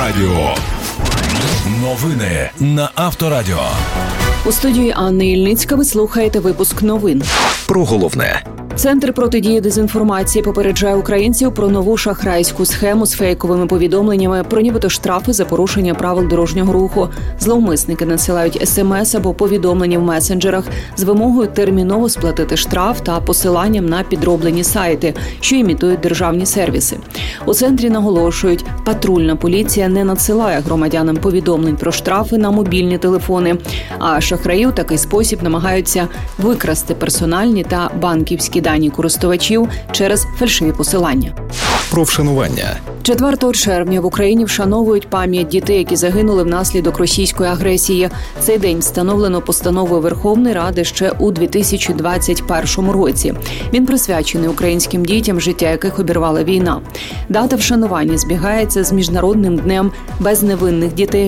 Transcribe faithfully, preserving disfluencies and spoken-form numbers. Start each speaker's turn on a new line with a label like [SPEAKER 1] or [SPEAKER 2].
[SPEAKER 1] Авторадіо. Новини на Авторадіо.
[SPEAKER 2] У студії Анни Ільницька ви слухаєте випуск новин.
[SPEAKER 1] Про головне.
[SPEAKER 2] Центр протидії дезінформації попереджає українців про нову шахрайську схему з фейковими повідомленнями про нібито штрафи за порушення правил дорожнього руху. Зловмисники надсилають смс або повідомлення в месенджерах з вимогою терміново сплатити штраф та посиланням на підроблені сайти, що імітують державні сервіси. У центрі наголошують, патрульна поліція не надсилає громадянам повідомлень про штрафи на мобільні телефони, а шахраї у такий спосіб намагаються викрасти персональні та банківські дані користувачів через фальшиві посилання.
[SPEAKER 1] Про вшанування.
[SPEAKER 2] четвертого червня в Україні вшановують пам'ять дітей, які загинули внаслідок російської агресії. Цей день встановлено постановою Верховної Ради ще у дві тисячі двадцять першому році. Він присвячений українським дітям, життя яких обірвала війна. Дата вшанування збігається з Міжнародним днем безневинних дітей